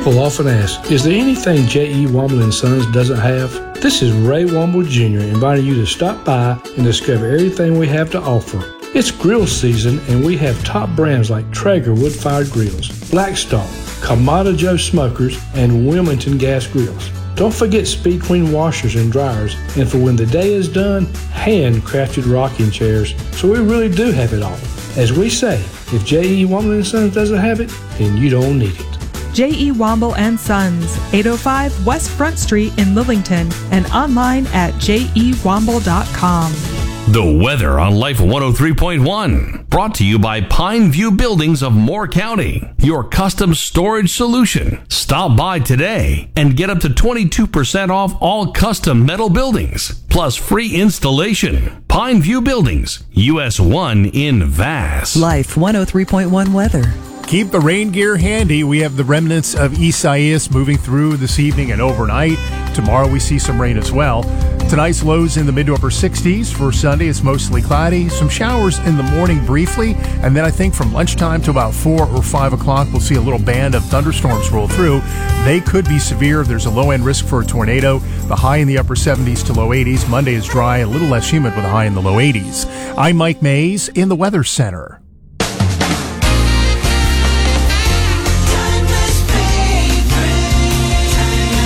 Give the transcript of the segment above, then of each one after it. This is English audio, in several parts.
People often ask, is there anything J.E. Womble & Sons doesn't have? This is Ray Womble Jr. inviting you to stop by and discover everything we have to offer. It's grill season, and we have top brands like Traeger wood-fired grills, Blackstone, Kamado Joe smokers, and Wilmington gas grills. Don't forget Speed Queen washers and dryers, and for when the day is done, handcrafted rocking chairs. So we really do have it all. As we say, if J.E. Womble & Sons doesn't have it, then you don't need it. J.E. Womble & Sons, 805 West Front Street in Lillington, and online at jewomble.com. The weather on Life 103.1. Brought to you by Pine View Buildings of Moore County, your custom storage solution. Stop by today and get up to 22% off all custom metal buildings, plus free installation. Pine View Buildings, US 1 in Vass. Life 103.1 weather. Keep the rain gear handy. We have the remnants of Isaias moving through this evening and overnight. Tomorrow we see some rain as well. Tonight's lows in the mid to upper 60s. For Sunday, it's mostly cloudy. Some showers in the morning briefly. And then I think from lunchtime to about 4 or 5 o'clock, we'll see a little band of thunderstorms roll through. They could be severe. There's a low-end risk for a tornado. The high in the upper 70s to low 80s. Monday is dry, a little less humid with a high in the low 80s. I'm Mike Mays in the Weather Center.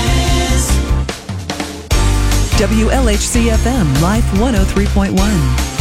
WLHC-FM, Life 103.1.